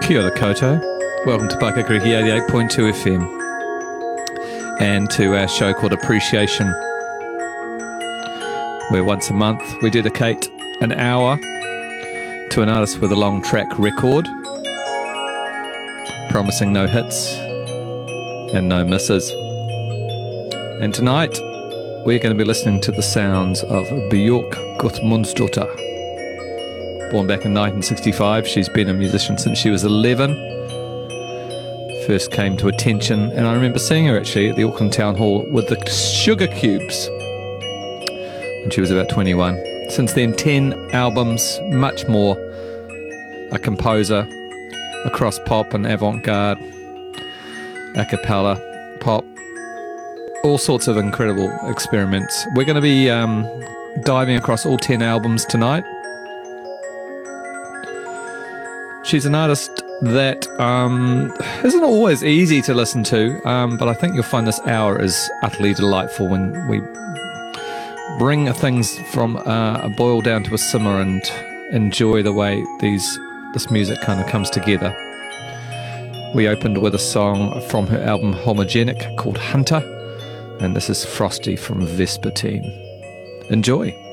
Kia ora koutou. Welcome to Pakakariki 88.2 FM and to our show called Appreciation, where once a month we dedicate an hour to an artist with a long track record, promising no hits and no misses. And tonight we're going to be listening to the sounds of Björk Gudmundsdóttir. Born back in 1965, she's been a musician since she was 11. First came to attention, and I remember seeing her actually at the Auckland Town Hall with the Sugar Cubes when she was about 21. Since then, 10 albums, much more. A composer across pop and avant-garde, a cappella, pop, all sorts of incredible experiments. We're going to be diving across all 10 albums tonight. She's an artist that isn't always easy to listen to, but I think you'll find this hour is utterly delightful when we bring things from a boil down to a simmer and enjoy the way this music kind of comes together. We opened with a song from her album Homogenic called Hunter, and this is Frosty from Vespertine. Enjoy.